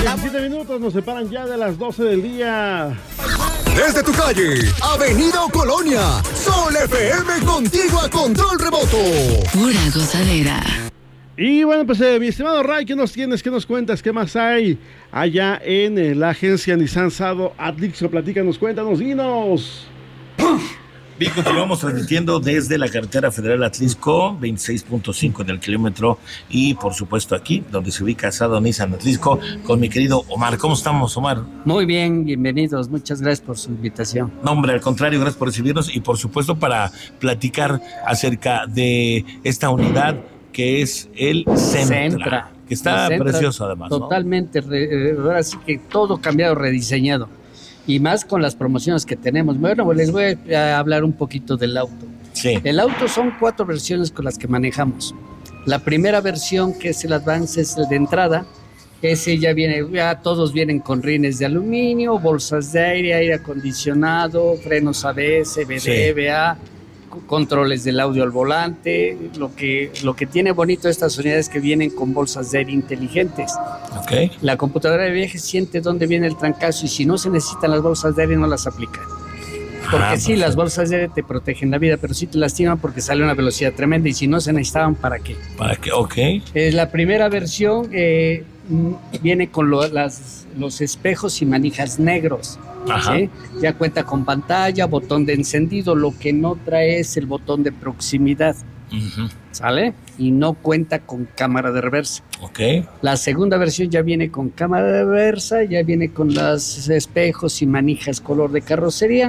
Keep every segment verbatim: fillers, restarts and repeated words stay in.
diecisiete minutos nos separan ya de las doce del día. Desde tu calle, Avenida o Colonia, Sol F M contigo a control remoto. Pura gozadera. Y bueno, pues eh, mi estimado Ray, ¿qué nos tienes? ¿Qué nos cuentas? ¿Qué más hay allá en eh, la agencia Nissan Sado Atlixco? Platícanos, cuéntanos, dinos. Bien, continuamos transmitiendo desde la carretera federal Atlixco, veintiséis punto cinco en el kilómetro, y por supuesto aquí, donde se ubica Sado Nissan Atlixco, con mi querido Omar. ¿Cómo estamos, Omar? Muy bien, bienvenidos, muchas gracias por su invitación. No, hombre, al contrario, gracias por recibirnos y por supuesto para platicar acerca de esta unidad que es el Sentra, Sentra que está Sentra, precioso además, ¿no? Totalmente, re, ahora sí que todo cambiado, rediseñado. Y más con las promociones que tenemos. Bueno, pues les voy a hablar un poquito del auto. Sí. El auto son cuatro versiones con las que manejamos. La primera versión, que es el Advance, es el de entrada. Ese ya viene, ya todos vienen con rines de aluminio, bolsas de aire, aire acondicionado, frenos A B S, B D, Sí. B A, controles del audio al volante. Lo que, lo que tiene bonito estas unidades es que vienen con bolsas de aire inteligentes. Ok. La computadora de viaje siente dónde viene el trancazo y si no se necesitan las bolsas de aire no las aplica. Porque Ah, sí, perfecto. las bolsas de aire te protegen la vida, pero sí te lastiman porque sale a una velocidad tremenda y si no se necesitaban, ¿para qué? ¿Para qué? Ok. Eh, la primera versión eh, mm, viene con lo- las, los espejos y manijas negros. Ajá. ¿Sí? Ya cuenta con pantalla, botón de encendido, lo que no trae es el botón de proximidad, Uh-huh. ¿sale? Y no cuenta con cámara de reversa. Ok. La segunda versión ya viene con cámara de reversa, ya viene con los espejos y manijas color de carrocería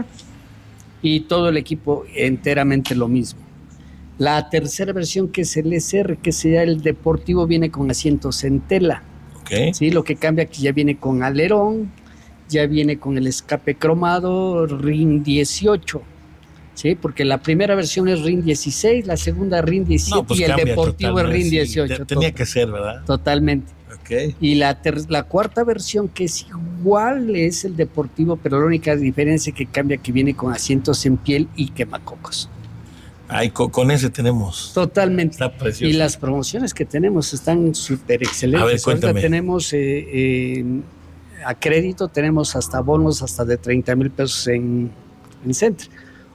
y todo el equipo enteramente lo mismo. La tercera versión, que es el S R, que sería el deportivo, viene con asientos en tela. Ok. ¿Sí? Lo que cambia que ya viene con alerón, ya viene con el escape cromado, R I N dieciocho. ¿Sí? Porque la primera versión es R I N dieciséis, la segunda R I N diecisiete No, pues y el cambia deportivo es R I N totalmente, sí, dieciocho. te- tenía to- que ser, ¿verdad? Totalmente. Ok. Y la, ter- la cuarta versión, que es igual, es el deportivo, pero la única diferencia que cambia que viene con asientos en piel y quemacocos. Ay, con, con ese tenemos. Totalmente. Está precioso. Y las promociones que tenemos están súper excelentes. A ver, Ahorita cuéntame. tenemos eh, eh, a crédito, tenemos hasta bonos hasta de treinta mil pesos en, en Sentra.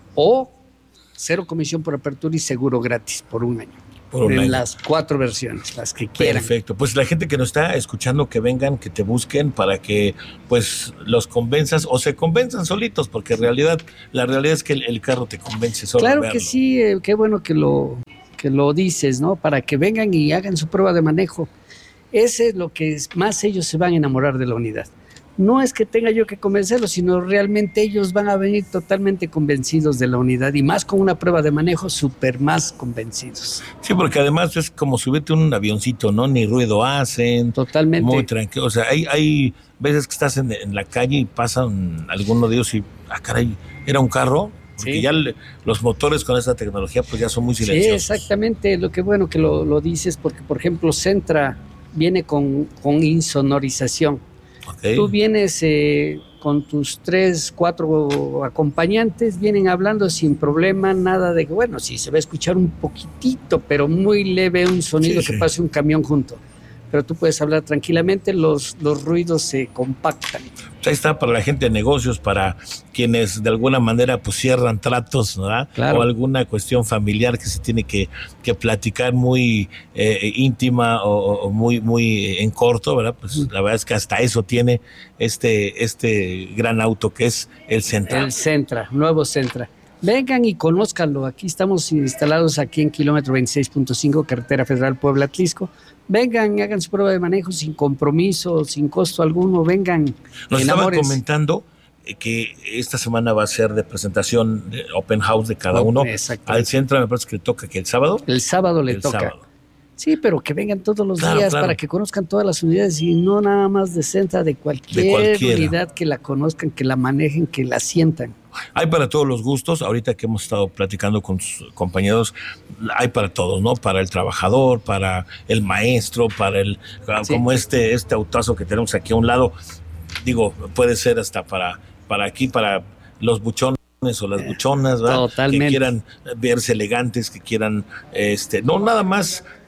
O cero comisión por apertura y seguro gratis por un año. Por un en año. las cuatro versiones, las que quieran. Perfecto. Pues la gente que nos está escuchando, que vengan, que te busquen para que pues los convenzas o se convenzan solitos, porque en realidad, la realidad es que el, el carro te convence solo. Claro verlo. que sí, eh, qué bueno que lo, que lo dices, ¿no? Para que vengan y hagan su prueba de manejo. Ese es lo que es, más ellos se van a enamorar de la unidad. No es que tenga yo que convencerlos, sino realmente ellos van a venir totalmente convencidos de la unidad y más con una prueba de manejo súper más convencidos. Sí, porque además es como subirte un avioncito, ¿no? Ni ruido hacen. Totalmente. Muy tranquilo. O sea, hay, hay veces que estás en, en la calle y pasan alguno de ellos y, ah, caray, era un carro. Porque Sí. ya le- los motores con esta tecnología pues ya son muy Sí, silenciosos. exactamente. Lo que bueno que lo, lo dices, porque por ejemplo Sentra viene con, con insonorización. Ok. Tú vienes eh, con tus tres, cuatro acompañantes, vienen hablando sin problema, nada de que, bueno, sí, se va a escuchar un poquitito, pero muy leve un sonido Sí, que sí. pase un camión junto. Pero tú puedes hablar tranquilamente, los, los ruidos se compactan. Pues ahí está para la gente de negocios, para quienes de alguna manera pues cierran tratos, ¿verdad? Claro. O alguna cuestión familiar que se tiene que, que platicar muy eh, íntima o, o muy, muy en corto, ¿verdad? Pues la verdad es que hasta eso tiene este, este gran auto que es el Sentra. El Sentra, nuevo Sentra. Vengan y conózcanlo. Aquí estamos instalados aquí en kilómetro veintiséis punto cinco, carretera federal Puebla-Atlixco. Vengan, hagan su prueba de manejo sin compromiso, sin costo alguno. Vengan, Nos estaban enamórense. comentando eh, que esta semana va a ser de presentación de open house de cada Oh, uno. exacto. Al Sentra me parece que le toca que el sábado. El sábado le El toca. sábado. Sí, pero que vengan todos los Claro, días claro. para que conozcan todas las unidades y no nada más de Sentra, de cualquier De cualquiera. unidad, que la conozcan, que la manejen, que la sientan. Hay para todos los gustos, ahorita que hemos estado platicando con sus compañeros, hay para todos, ¿no? Para el trabajador, para el maestro, para el, Sí. como este, este autazo que tenemos aquí a un lado, digo, puede ser hasta para, para aquí, para los buchones o las buchonas, ¿verdad? Totalmente. Que quieran verse elegantes, que quieran, este, no nada más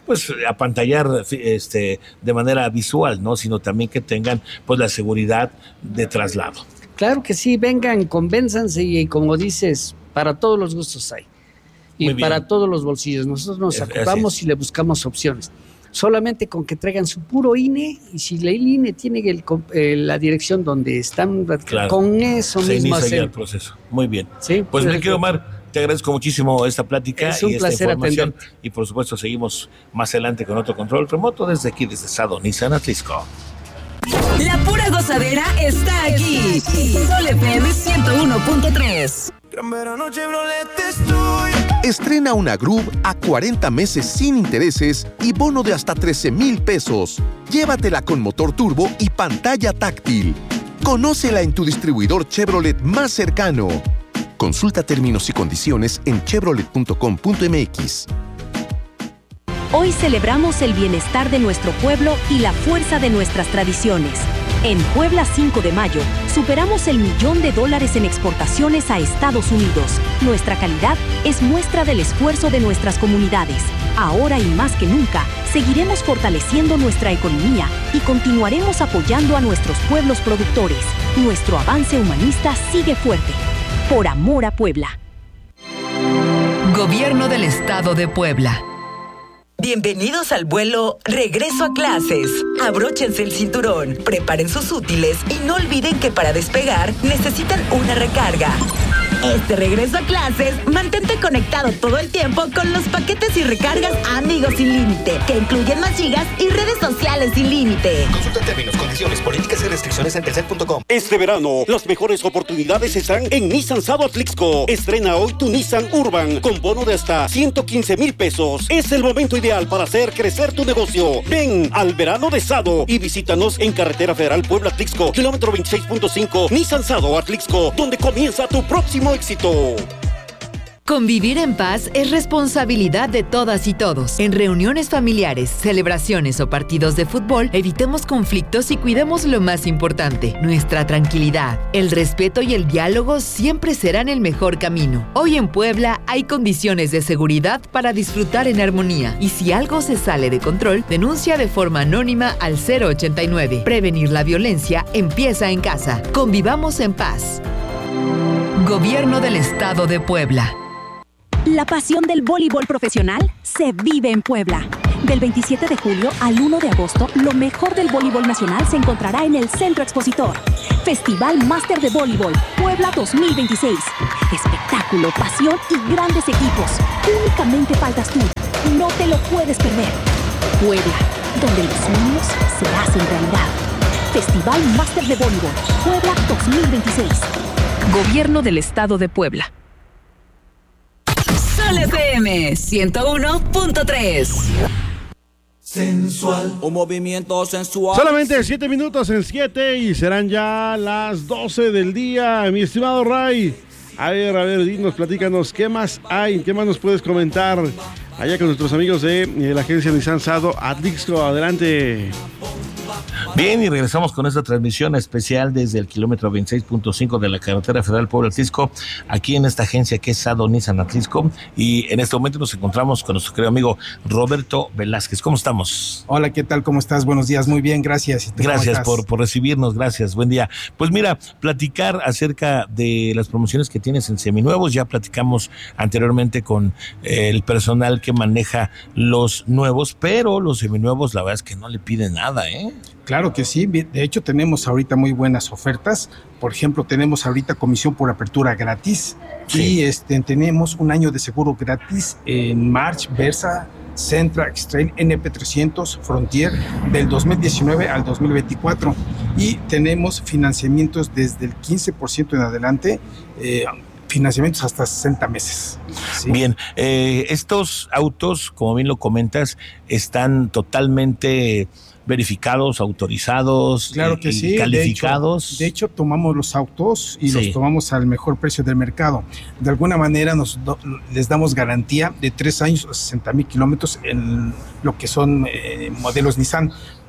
pues apantallar este, de manera visual, ¿no? Sino también que tengan pues la seguridad de traslado. Claro que sí, vengan, convénzanse y como dices, para todos los gustos hay. Y para todos los bolsillos. Nosotros nos acordamos y le buscamos opciones. Solamente con que traigan su puro I N E, y si la I N E tiene el, eh, la dirección donde están, claro, con eso se mismo inicia el proceso. Muy bien. Sí, pues me quedo, Omar, te agradezco muchísimo esta plática es un y esta placer información. Atenderte. Y por supuesto seguimos más adelante con otro control remoto desde aquí, desde Sado Nissan Atlisco. La pura gozadera está aquí. Sol F M ciento uno punto tres. Estrena una Groove a cuarenta meses sin intereses y bono de hasta trece mil pesos. Llévatela con motor turbo y pantalla táctil. Conócela en tu distribuidor Chevrolet más cercano. Consulta términos y condiciones en chevrolet punto com punto m x. Hoy celebramos el bienestar de nuestro pueblo y la fuerza de nuestras tradiciones. En Puebla cinco de mayo, superamos el millón de dólares en exportaciones a Estados Unidos. Nuestra calidad es muestra del esfuerzo de nuestras comunidades. Ahora y más que nunca, seguiremos fortaleciendo nuestra economía y continuaremos apoyando a nuestros pueblos productores. Nuestro avance humanista sigue fuerte. Por amor a Puebla. Gobierno del Estado de Puebla. Bienvenidos al vuelo Regreso a Clases. Abróchense el cinturón, preparen sus útiles y no olviden que para despegar necesitan una recarga. Este regreso a clases, mantente conectado todo el tiempo con los paquetes y recargas Amigos Sin Límite, que incluyen más gigas y redes sociales sin límite. Consulta términos, condiciones, políticas y restricciones en telcel punto com. Este verano, las mejores oportunidades están en Nissan Sado Atlixco. Estrena hoy tu Nissan Urban con bono de hasta ciento quince mil pesos. Es el momento ideal para hacer crecer tu negocio. Ven al verano de Sado y visítanos en Carretera Federal Puebla Atlixco, kilómetro veintiséis punto cinco, Nissan Sado Atlixco, donde comienza tu próximo éxito. Convivir en paz es responsabilidad de todas y todos. En reuniones familiares, celebraciones o partidos de fútbol, evitemos conflictos y cuidemos lo más importante, nuestra tranquilidad. El respeto y el diálogo siempre serán el mejor camino. Hoy en Puebla hay condiciones de seguridad para disfrutar en armonía. Y si algo se sale de control, denuncia de forma anónima al cero ochenta y nueve. Prevenir la violencia empieza en casa. Convivamos en paz. Gobierno del Estado de Puebla. La pasión del voleibol profesional se vive en Puebla. Del veintisiete de julio al uno de agosto, lo mejor del voleibol nacional se encontrará en el Centro Expositor. Festival Máster de Voleibol Puebla dos mil veintiséis. Espectáculo, pasión y grandes equipos. Únicamente faltas tú. No te lo puedes perder. Puebla, donde los sueños se hacen realidad. Festival Máster de Voleibol Puebla dos mil veintiséis. Gobierno del Estado de Puebla. Sol F M ciento uno punto tres. Sensual, un movimiento sensual. Solamente siete minutos en siete y serán ya las doce del día, mi estimado Ray. A ver, a ver, dinos, platícanos, ¿qué más hay? ¿Qué más nos puedes comentar allá con nuestros amigos de, de la agencia Nissan Sado Atlixco? Adelante. Bien, y regresamos con esta transmisión especial desde el kilómetro veintiséis punto cinco de la carretera federal Puebla Atlixco, aquí en esta agencia que es Sado Nissan Atlixco, y en este momento nos encontramos con nuestro querido amigo Roberto Velázquez. ¿Cómo estamos? Hola, ¿qué tal? ¿Cómo estás? Buenos días, muy bien, gracias. Gracias por, por recibirnos, gracias, buen día. Pues mira, platicar acerca de las promociones que tienes en seminuevos, ya platicamos anteriormente con eh, el personal que maneja los nuevos, pero los seminuevos la verdad es que no le piden nada, ¿eh? Claro que sí, de hecho tenemos ahorita muy buenas ofertas. Por ejemplo, tenemos ahorita comisión por apertura gratis, sí. Y este, tenemos un año de seguro gratis en March, Versa, Sentra, X-Trail, N P trescientos, Frontier del dos mil diecinueve al dos mil veinticuatro, y tenemos financiamientos desde el quince por ciento en adelante, eh, financiamientos hasta sesenta meses. ¿Sí? Bien, eh, estos autos, como bien lo comentas, están totalmente verificados, autorizados, claro que y sí, calificados. De hecho, de hecho, tomamos los autos y sí. los tomamos al mejor precio del mercado. De alguna manera nos do, les damos garantía de tres años o sesenta mil kilómetros en lo que son eh, modelos Nissan.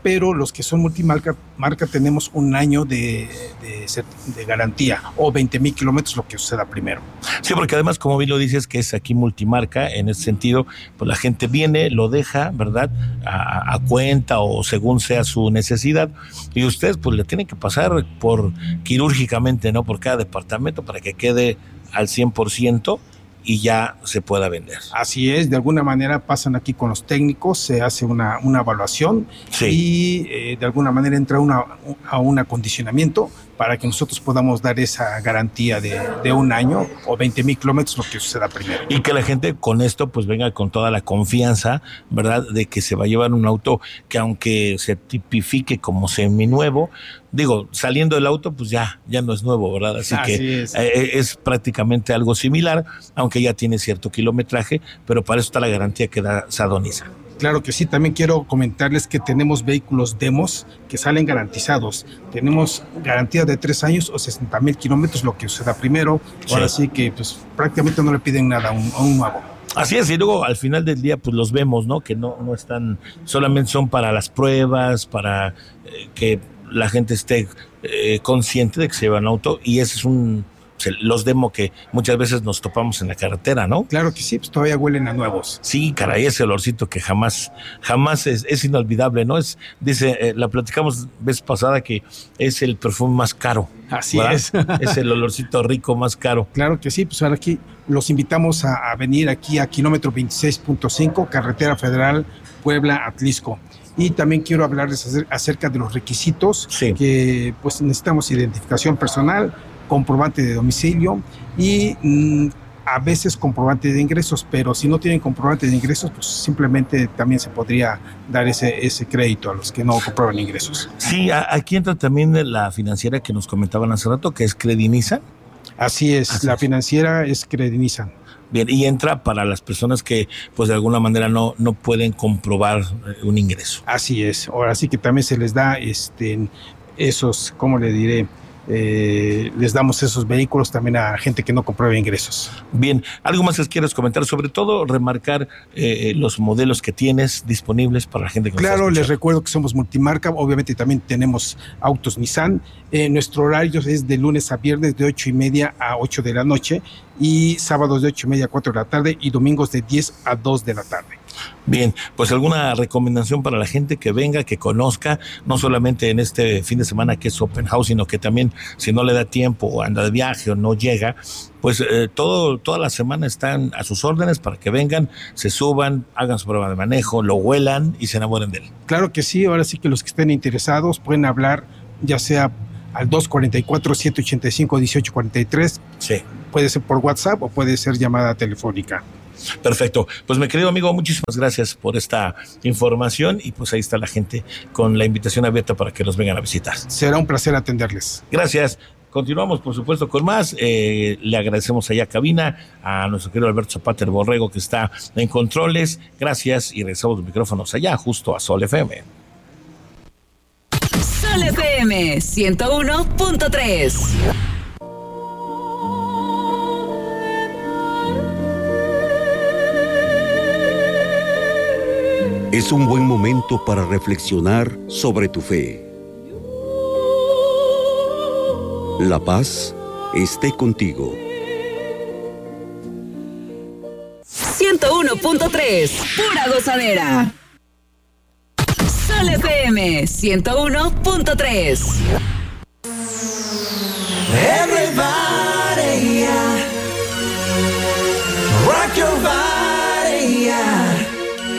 pero los que son multimarca marca tenemos un año de, de, de garantía o veinte mil kilómetros, lo que suceda primero. Sí, porque además, como bien lo dices, que es aquí multimarca, en ese sentido, pues la gente viene, lo deja, ¿verdad?, a, a cuenta o según sea su necesidad, y ustedes pues le tienen que pasar por quirúrgicamente, ¿no?, por cada departamento para que quede al cien por ciento y ya se pueda vender. Así es, de alguna manera pasan aquí con los técnicos, se hace una, una evaluación, sí, y eh, de alguna manera entra una, a un acondicionamiento para que nosotros podamos dar esa garantía de, de un año o veinte mil kilómetros, lo que suceda primero. Y que la gente con esto pues venga con toda la confianza, ¿verdad?, de que se va a llevar un auto que, aunque se tipifique como seminuevo, digo, saliendo del auto pues ya, ya no es nuevo, ¿verdad? Así, Así que es. Eh, es prácticamente algo similar, aunque ya tiene cierto kilometraje, pero para eso está la garantía que da Sado Nissan. Claro que sí, también quiero comentarles que tenemos vehículos demos que salen garantizados. Tenemos garantía de tres años o sesenta mil kilómetros, lo que suceda primero. Sí. Ahora sí que pues prácticamente no le piden nada a un, a un nuevo. Así es, y luego al final del día pues los vemos, ¿no? Que no, no están, solamente son para las pruebas, para eh, que la gente esté eh, consciente de que se lleva un auto, y ese es un... los demo que muchas veces nos topamos en la carretera, ¿no? Claro que sí, pues todavía huelen a nuevos. Sí, caray, ese olorcito que jamás, jamás es, es inolvidable, ¿no? Es, dice, eh, la platicamos vez pasada que es el perfume más caro. Así ¿verdad? es. Es el olorcito rico más caro. Claro que sí, pues ahora aquí los invitamos a, a venir aquí a kilómetro veintiséis punto cinco, Carretera Federal Puebla-Atlisco. Y también quiero hablarles acerca de los requisitos, sí, que pues necesitamos identificación personal, comprobante de domicilio y mmm, a veces comprobante de ingresos, pero si no tienen comprobante de ingresos, pues simplemente también se podría dar ese, ese crédito a los que no comprueban ingresos. Sí, aquí entra también la financiera que nos comentaban hace rato, que es Credinisa. Así es, Así la es. financiera es Credinisa. Bien, y entra para las personas que pues de alguna manera no, no pueden comprobar un ingreso. Así es, ahora sí que también se les da este, esos, ¿cómo le diré? Eh, les damos esos vehículos también a gente que no comprueba ingresos. Bien, ¿algo más que quieras comentar? Sobre todo, remarcar eh, los modelos que tienes disponibles para la gente que nos Claro, les recuerdo que somos multimarca, obviamente también tenemos autos Nissan. Eh, nuestro horario es de lunes a viernes de ocho y media a ocho de la noche y sábados de ocho y media a cuatro de la tarde y domingos de diez a dos de la tarde. Bien, pues alguna recomendación para la gente que venga, que conozca, no solamente en este fin de semana que es Open House, sino que también si no le da tiempo o anda de viaje o no llega, pues eh, todo, toda la semana están a sus órdenes para que vengan, se suban, hagan su prueba de manejo, lo huelan y se enamoren de él. Claro que sí, ahora sí que los que estén interesados pueden hablar ya sea al dos cuatro cuatro, siete ocho cinco, uno ocho cuatro tres, sí, puede ser por WhatsApp o puede ser llamada telefónica. Perfecto, pues mi querido amigo, muchísimas gracias por esta información y pues ahí está la gente con la invitación abierta para que nos vengan a visitar. Será un placer atenderles. Gracias. Continuamos, por supuesto, con más. Eh, le agradecemos allá a cabina, a nuestro querido Alberto Zapata, el Borrego, que está en controles. Gracias y regresamos los micrófonos allá, justo a Sol F M. Sol F M ciento uno punto tres. Es un buen momento para reflexionar sobre tu fe. La paz esté contigo. ciento uno punto tres, pura gozadera. Sol F M ciento uno punto tres. Everybody.